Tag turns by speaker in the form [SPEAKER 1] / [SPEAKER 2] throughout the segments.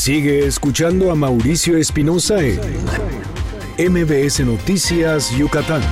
[SPEAKER 1] Sigue escuchando a Mauricio Espinosa en MBS Noticias Yucatán.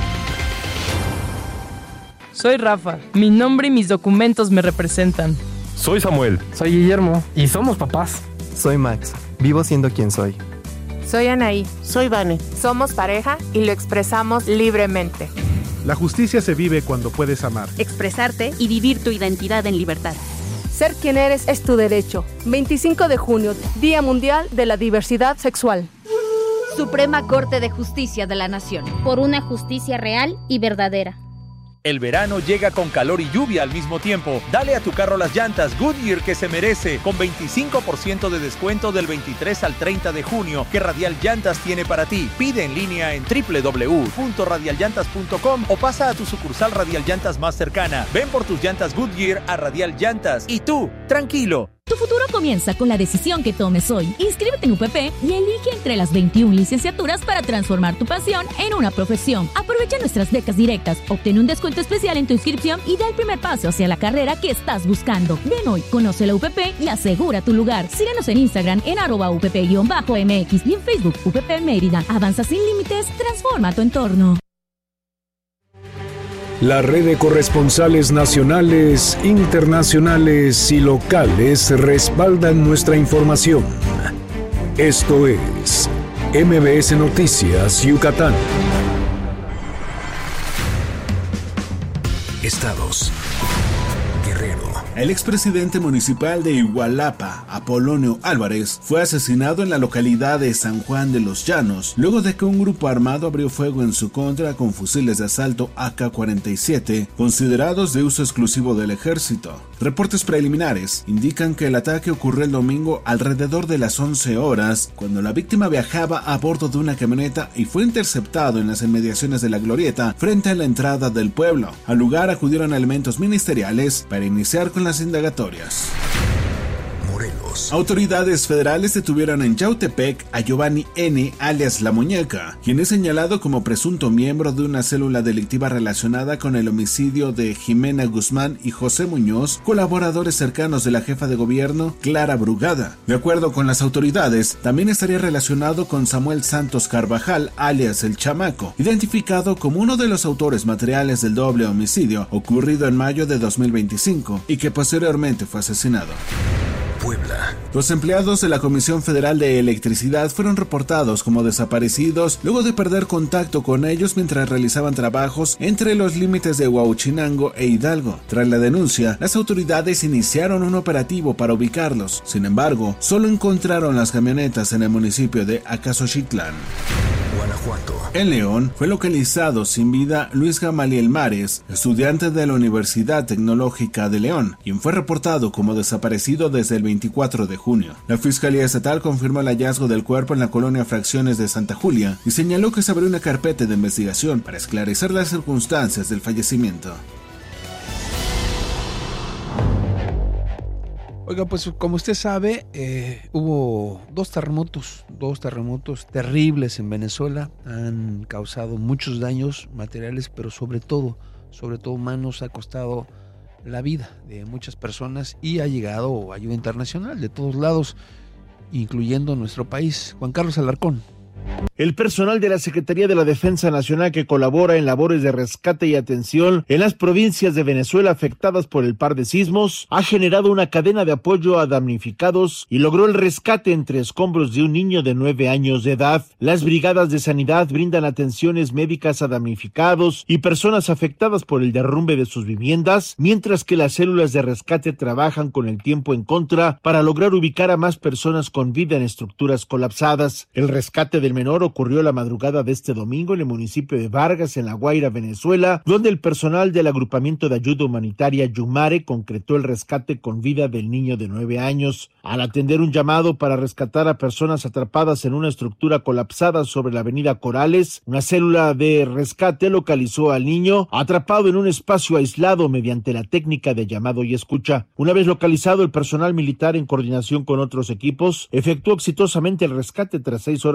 [SPEAKER 2] Soy Rafa. Mi nombre y mis documentos me representan.
[SPEAKER 3] Soy Samuel.
[SPEAKER 4] Soy Guillermo. Y somos papás.
[SPEAKER 5] Soy Max. Vivo siendo quien soy.
[SPEAKER 6] Soy Anaí.
[SPEAKER 7] Soy Vane.
[SPEAKER 6] Somos pareja y lo expresamos libremente.
[SPEAKER 8] La justicia se vive cuando puedes amar,
[SPEAKER 9] expresarte y vivir tu identidad en libertad.
[SPEAKER 10] Ser quien eres es tu derecho. 25 de junio, Día Mundial de la Diversidad Sexual.
[SPEAKER 9] Suprema Corte de Justicia de la Nación.
[SPEAKER 11] Por una justicia real y verdadera.
[SPEAKER 12] El verano llega con calor y lluvia al mismo tiempo. Dale a tu carro las llantas Goodyear que se merece, con 25% de descuento del 23 al 30 de junio que Radial Llantas tiene para ti. Pide en línea en www.radialllantas.com o pasa a tu sucursal Radial Llantas más cercana. Ven por tus llantas Goodyear a Radial Llantas. Y tú, tranquilo.
[SPEAKER 13] Tu futuro comienza con la decisión que tomes hoy. Inscríbete en UPP y elige entre las 21 licenciaturas para transformar tu pasión en una profesión. Aprovecha nuestras becas directas, obtén un descuento especial en tu inscripción y da el primer paso hacia la carrera que estás buscando. Ven hoy, conoce la UPP y asegura tu lugar. Síguenos en Instagram en @UPP_MX y en Facebook UPP Mérida. Avanza sin límites, transforma tu entorno.
[SPEAKER 1] La red de corresponsales nacionales, internacionales y locales respaldan nuestra información. Esto es MBS Noticias Yucatán. Estados. Guerrero.
[SPEAKER 14] El expresidente municipal de Igualapa, Apolonio Álvarez, fue asesinado en la localidad de San Juan de los Llanos, luego de que un grupo armado abrió fuego en su contra con fusiles de asalto AK-47, considerados de uso exclusivo del ejército. Reportes preliminares indican que el ataque ocurrió el domingo alrededor de las 11 horas, cuando la víctima viajaba a bordo de una camioneta y fue interceptado en las inmediaciones de la glorieta frente a la entrada del pueblo. Al lugar acudieron elementos ministeriales para iniciar con las indagatorias. Morelos. Autoridades federales detuvieron en Yautepec a Giovanni N., alias La Muñeca, quien es señalado como presunto miembro de una célula delictiva relacionada con el homicidio de Jimena Guzmán y José Muñoz, colaboradores cercanos de la jefa de gobierno, Clara Brugada. De acuerdo con las autoridades, también estaría relacionado con Samuel Santos Carvajal, alias El Chamaco, identificado como uno de los autores materiales del doble homicidio ocurrido en mayo de 2025 y que posteriormente fue asesinado. Puebla. Los empleados de la Comisión Federal de Electricidad fueron reportados como desaparecidos luego de perder contacto con ellos mientras realizaban trabajos entre los límites de Huauchinango e Hidalgo. Tras la denuncia, las autoridades iniciaron un operativo para ubicarlos. Sin embargo, solo encontraron las camionetas en el municipio de Acasochitlán. Guanajuato. En León fue localizado sin vida Luis Gamaliel Mares, estudiante de la Universidad Tecnológica de León, quien fue reportado como desaparecido desde el 24 de junio. La Fiscalía Estatal confirmó el hallazgo del cuerpo en la colonia Fracciones de Santa Julia y señaló que se abrió una carpeta de investigación para esclarecer las circunstancias del fallecimiento.
[SPEAKER 15] Oiga, pues como usted sabe, hubo dos terremotos terribles en Venezuela. Han causado muchos daños materiales, pero sobre todo humanos. Ha costado la vida de muchas personas y ha llegado ayuda internacional de todos lados, incluyendo nuestro país. Juan Carlos Alarcón.
[SPEAKER 16] El personal de la Secretaría de la Defensa Nacional que colabora en labores de rescate y atención en las provincias de Venezuela afectadas por el par de sismos ha generado una cadena de apoyo a damnificados y logró el rescate entre escombros de un niño de 9 años de edad. Las brigadas de sanidad brindan atenciones médicas a damnificados y personas afectadas por el derrumbe de sus viviendas, mientras que las células de rescate trabajan con el tiempo en contra para lograr ubicar a más personas con vida en estructuras colapsadas. El rescate del menor ocurrió la madrugada de este domingo en el municipio de Vargas, en La Guaira, Venezuela, donde el personal del agrupamiento de ayuda humanitaria Yumare concretó el rescate con vida del niño de 9 años. Al atender un llamado para rescatar a personas atrapadas en una estructura colapsada sobre la avenida Corales, una célula de rescate localizó al niño atrapado en un espacio aislado mediante la técnica de llamado y escucha. Una vez localizado, el personal militar, en coordinación con otros equipos, efectuó exitosamente el rescate tras 6 horas de trabajo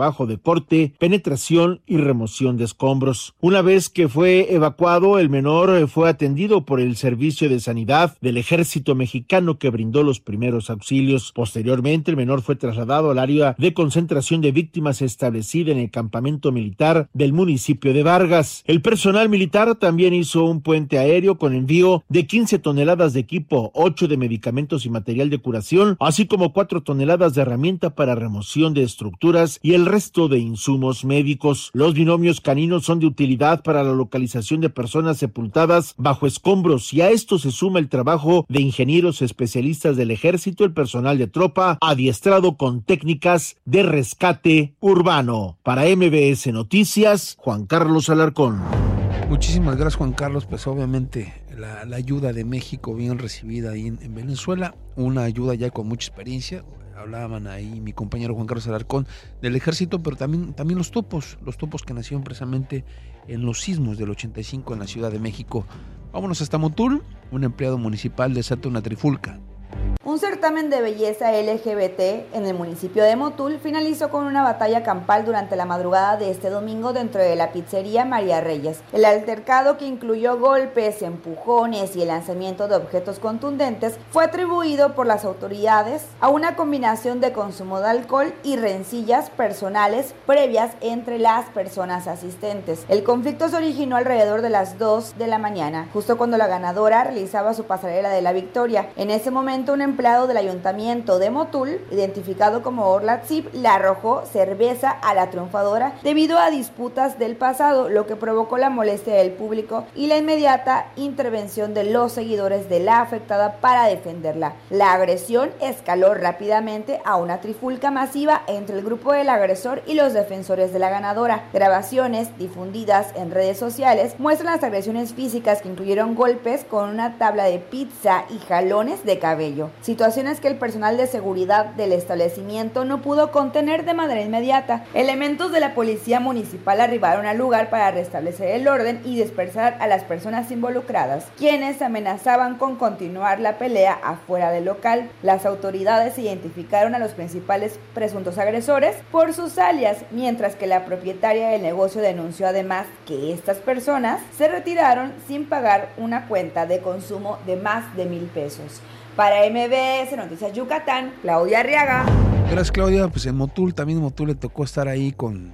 [SPEAKER 16] trabajo de corte, penetración y remoción de escombros. Una vez que fue evacuado, el menor fue atendido por el Servicio de Sanidad del Ejército Mexicano, que brindó los primeros auxilios. Posteriormente, el menor fue trasladado al área de concentración de víctimas establecida en el campamento militar del municipio de Vargas. El personal militar también hizo un puente aéreo con envío de 15 toneladas de equipo, 8 de medicamentos y material de curación, así como 4 toneladas de herramienta para remoción de estructuras y el resto de insumos médicos. Los binomios caninos son de utilidad para la localización de personas sepultadas bajo escombros, y a esto se suma el trabajo de ingenieros especialistas del ejército, el personal de tropa adiestrado con técnicas de rescate urbano. Para MBS Noticias, Juan Carlos Alarcón.
[SPEAKER 15] Muchísimas gracias, Juan Carlos. Pues obviamente la ayuda de México bien recibida ahí en Venezuela, una ayuda ya con mucha experiencia. Hablaban ahí mi compañero Juan Carlos Alarcón del ejército, pero también los topos que nacieron precisamente en los sismos del 85 en la Ciudad de México. Vámonos hasta Motul. Un empleado municipal desata una trifulca.
[SPEAKER 3] Un certamen de belleza LGBT en el municipio de Motul finalizó con una batalla campal durante la madrugada de este domingo dentro de la pizzería María Reyes. El altercado, que incluyó golpes, empujones y el lanzamiento de objetos contundentes, fue atribuido por las autoridades a una combinación de consumo de alcohol y rencillas personales previas entre las personas asistentes. El conflicto se originó alrededor de las 2 de la mañana, justo cuando la ganadora realizaba su pasarela de la victoria. En ese momento, un empleado del ayuntamiento de Motul, identificado como Orlat Zip, le arrojó cerveza a la triunfadora debido a disputas del pasado, lo que provocó la molestia del público y la inmediata intervención de los seguidores de la afectada para defenderla. La agresión escaló rápidamente a una trifulca masiva entre el grupo del agresor y los defensores de la ganadora. Grabaciones difundidas en redes sociales muestran las agresiones físicas, que incluyeron golpes con una tabla de pizza y jalones de cabello. Situaciones que el personal de seguridad del establecimiento no pudo contener de manera inmediata. Elementos de la policía municipal arribaron al lugar para restablecer el orden y dispersar a las personas involucradas, quienes amenazaban con continuar la pelea afuera del local. Las autoridades identificaron a los principales presuntos agresores por sus alias, mientras que la propietaria del negocio denunció además que estas personas se retiraron sin pagar una cuenta de consumo de más de 1,000 pesos. Para MBS Noticias Yucatán, Claudia Arriaga.
[SPEAKER 15] Gracias, Claudia. Pues en Motul le tocó estar ahí con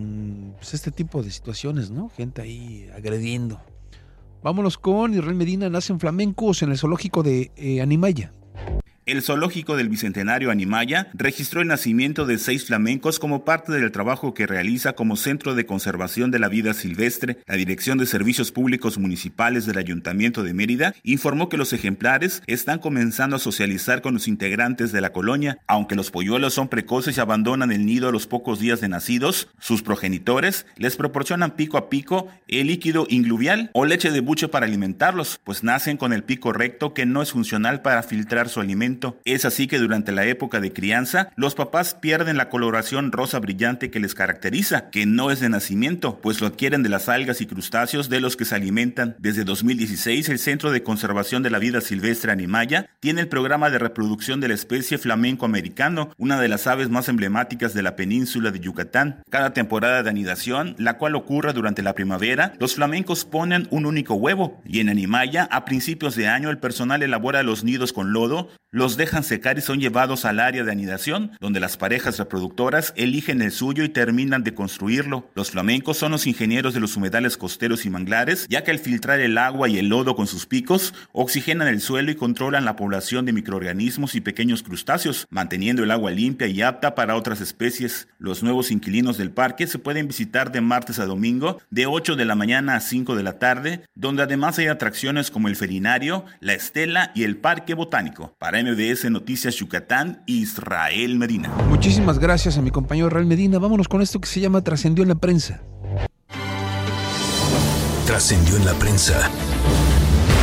[SPEAKER 15] pues este tipo de situaciones, ¿no? Gente ahí agrediendo. Vámonos con Israel Medina. Nacen flamencos en el zoológico de Animaya.
[SPEAKER 7] El zoológico del Bicentenario Animaya registró el nacimiento de 6 flamencos como parte del trabajo que realiza como Centro de Conservación de la Vida Silvestre. La Dirección de Servicios Públicos Municipales del Ayuntamiento de Mérida informó que los ejemplares están comenzando a socializar con los integrantes de la colonia. Aunque los polluelos son precoces y abandonan el nido a los pocos días de nacidos, sus progenitores les proporcionan pico a pico el líquido ingluvial o leche de buche para alimentarlos, pues nacen con el pico recto, que no es funcional para filtrar su alimento. Es así que durante la época de crianza, los papás pierden la coloración rosa brillante que les caracteriza, que no es de nacimiento, pues lo adquieren de las algas y crustáceos de los que se alimentan. Desde 2016, el Centro de Conservación de la Vida Silvestre Animaya tiene el programa de reproducción de la especie flamenco americano, una de las aves más emblemáticas de la península de Yucatán. Cada temporada de anidación, la cual ocurre durante la primavera, los flamencos ponen un único huevo, y en Animaya, a principios de año, el personal elabora los nidos con lodo, los dejan secar y son llevados al área de anidación, donde las parejas reproductoras eligen el suyo y terminan de construirlo. Los flamencos son los ingenieros de los humedales costeros y manglares, ya que al filtrar el agua y el lodo con sus picos, oxigenan el suelo y controlan la población de microorganismos y pequeños crustáceos, manteniendo el agua limpia y apta para otras especies. Los nuevos inquilinos del parque se pueden visitar de martes a domingo, de 8 de la mañana a 5 de la tarde, donde además hay atracciones como el Ferinario, la Estela y el Parque Botánico. Para MBS Noticias Yucatán, Israel Medina.
[SPEAKER 15] Muchísimas gracias a mi compañero Israel Medina. Vámonos con esto que se llama Trascendió en la Prensa.
[SPEAKER 1] Trascendió en la prensa.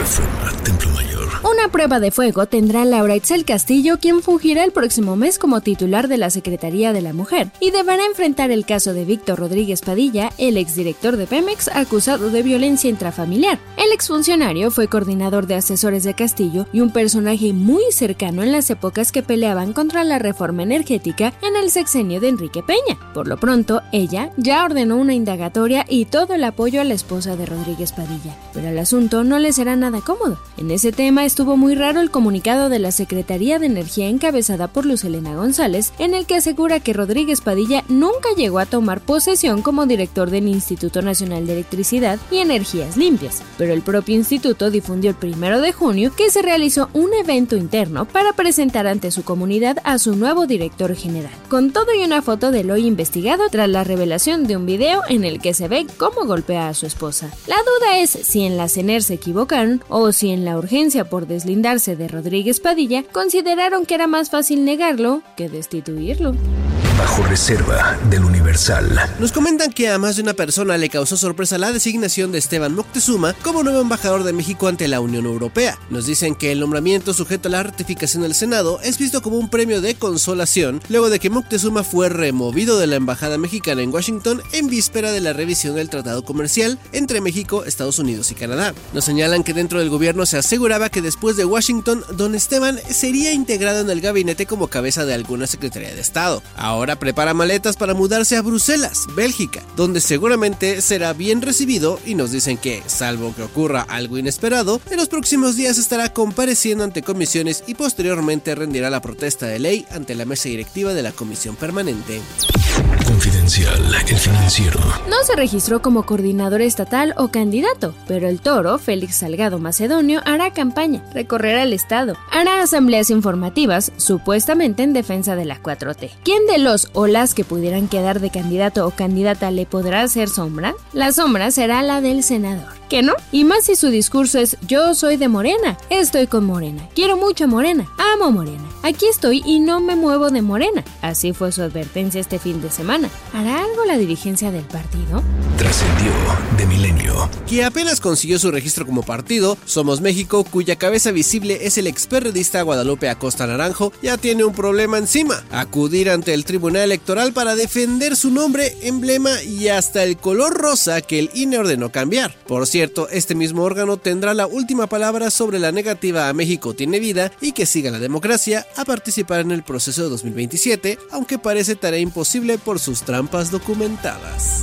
[SPEAKER 1] Reforma, Templo Mayor.
[SPEAKER 17] Una prueba de fuego tendrá Laura Itzel Castillo, quien fungirá el próximo mes como titular de la Secretaría de la Mujer, y deberá enfrentar el caso de Víctor Rodríguez Padilla, el exdirector de Pemex, acusado de violencia intrafamiliar. El exfuncionario fue coordinador de asesores de Castillo y un personaje muy cercano en las épocas que peleaban contra la reforma energética en el sexenio de Enrique Peña. Por lo pronto, ella ya ordenó una indagatoria y todo el apoyo a la esposa de Rodríguez Padilla, pero el asunto no le será nada cómodo. En ese tema estuvo muy raro el comunicado de la Secretaría de Energía encabezada por Luz Helena González, en el que asegura que Rodríguez Padilla nunca llegó a tomar posesión como director del Instituto Nacional de Electricidad y Energías Limpias, pero el propio instituto difundió el 1 de junio que se realizó un evento interno para presentar ante su comunidad a su nuevo director general, con todo y una foto del hoy investigado tras la revelación de un video en el que se ve cómo golpea a su esposa. La duda es si en la CENER se equivocaron o si en la urgencia por deslindarse de Rodríguez Padilla consideraron que era más fácil negarlo que destituirlo.
[SPEAKER 1] Bajo reserva del Universal.
[SPEAKER 18] Nos comentan que a más de una persona le causó sorpresa la designación de Esteban Moctezuma como nuevo embajador de México ante la Unión Europea. Nos dicen que el nombramiento sujeto a la ratificación del Senado es visto como un premio de consolación luego de que Moctezuma fue removido de la embajada mexicana en Washington en víspera de la revisión del tratado comercial entre México, Estados Unidos y Canadá. Nos señalan que dentro del gobierno se aseguraba que después de Washington, don Esteban sería integrado en el gabinete como cabeza de alguna secretaría de Estado. Ahora prepara maletas para mudarse a Bruselas, Bélgica, donde seguramente será bien recibido y nos dicen que, salvo que ocurra algo inesperado, en los próximos días estará compareciendo ante comisiones y posteriormente rendirá la protesta de ley ante la mesa directiva de la Comisión Permanente.
[SPEAKER 1] Confidencial, El Financiero.
[SPEAKER 17] No se registró como coordinador estatal o candidato, pero el Toro, Félix Salgado Macedonio, hará campaña, recorrerá el estado, hará asambleas informativas, supuestamente en defensa de la 4T. ¿Quién de los o las que pudieran quedar de candidato o candidata le podrá hacer sombra? La sombra será la del senador. ¿Qué no? Y más si su discurso es: yo soy de Morena, estoy con Morena, quiero mucho a Morena, amo Morena, aquí estoy y no me muevo de Morena. Así fue su advertencia este fin de semana. ¿Hará algo la dirigencia del partido?
[SPEAKER 1] Trascendió de Milenio.
[SPEAKER 18] Que apenas consiguió su registro como partido, Somos México, cuya cabeza visible es el experredista Guadalupe Acosta Naranjo, ya tiene un problema encima: acudir ante el Tribunal Electoral para defender su nombre, emblema y hasta el color rosa que el INE ordenó cambiar. Por cierto, este mismo órgano tendrá la última palabra sobre la negativa a México tiene vida y que siga la democracia a participar en el proceso de 2027, aunque parece tarea imposible por sus trampas documentadas.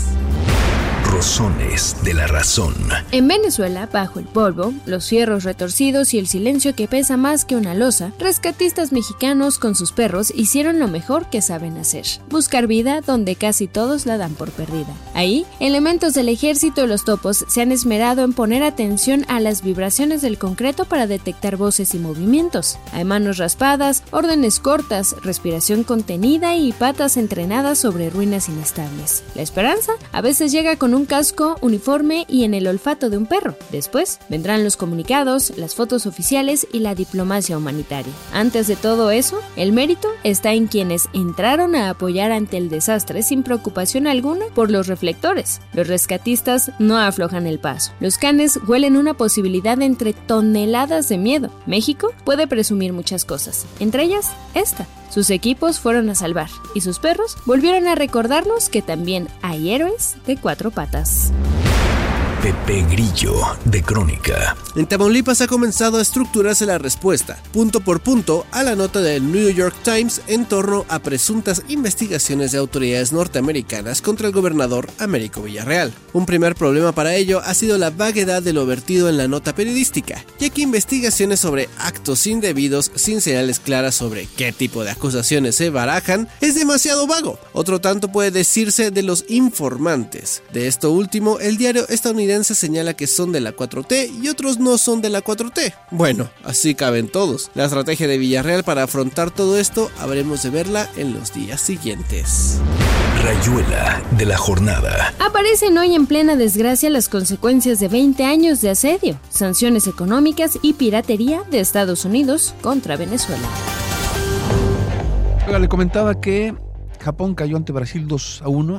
[SPEAKER 1] Razones de la razón.
[SPEAKER 17] En Venezuela, bajo el polvo, los fierros retorcidos y el silencio que pesa más que una losa, rescatistas mexicanos con sus perros hicieron lo mejor que saben hacer: buscar vida donde casi todos la dan por perdida. Ahí, elementos del ejército y los topos se han esmerado en poner atención a las vibraciones del concreto para detectar voces y movimientos. Hay manos raspadas, órdenes cortas, respiración contenida y patas entrenadas sobre ruinas inestables. La esperanza a veces llega con un casco, uniforme y en el olfato de un perro. Después vendrán los comunicados, las fotos oficiales y la diplomacia humanitaria. Antes de todo eso, el mérito está en quienes entraron a apoyar ante el desastre sin preocupación alguna por los reflectores. Los rescatistas no aflojan el paso. Los canes huelen una posibilidad entre toneladas de miedo. México puede presumir muchas cosas, entre ellas esta. Sus equipos fueron a salvar y sus perros volvieron a recordarnos que también hay héroes de 4 patas.
[SPEAKER 1] Pepe Grillo, de Crónica.
[SPEAKER 18] En Tamaulipas ha comenzado a estructurarse la respuesta, punto por punto, a la nota del New York Times en torno a presuntas investigaciones de autoridades norteamericanas contra el gobernador Américo Villarreal. Un primer problema para ello ha sido la vaguedad de lo vertido en la nota periodística, ya que investigaciones sobre actos indebidos sin señales claras sobre qué tipo de acusaciones se barajan es demasiado vago. Otro tanto puede decirse de los informantes. De esto último, el diario estadounidense señala que son de la 4T y otros no son de la 4T. Bueno, así caben todos. La estrategia de Villarreal para afrontar todo esto habremos de verla en los días siguientes.
[SPEAKER 1] Rayuela de la jornada.
[SPEAKER 17] Aparecen hoy en plena desgracia las consecuencias de 20 años de asedio, sanciones económicas y piratería de Estados Unidos contra Venezuela.
[SPEAKER 15] Le comentaba que Japón cayó ante Brasil 2-1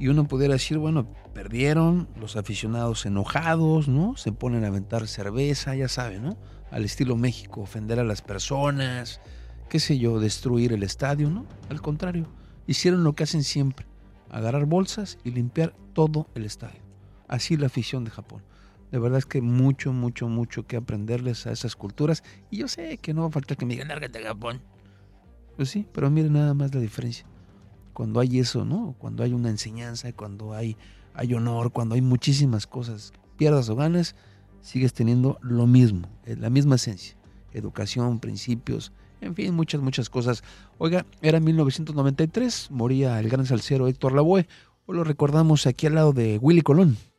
[SPEAKER 15] Y uno pudiera decir, bueno, perdieron, los aficionados enojados, ¿no? Se ponen a aventar cerveza, ya saben, ¿no? Al estilo México, ofender a las personas, qué sé yo, destruir el estadio, ¿no? Al contrario, hicieron lo que hacen siempre, agarrar bolsas y limpiar todo el estadio. Así la afición de Japón. De verdad es que mucho que aprenderles a esas culturas. Y yo sé que no va a faltar que me digan, lárgate a Japón. Pues sí, pero miren nada más la diferencia. Cuando hay eso, ¿no? Cuando hay una enseñanza, cuando hay honor, cuando hay muchísimas cosas, pierdas o ganas, sigues teniendo lo mismo, la misma esencia. Educación, principios, en fin, muchas cosas. Oiga, era 1993, moría el gran salsero Héctor Lavoe. Hoy lo recordamos aquí al lado de Willy Colón.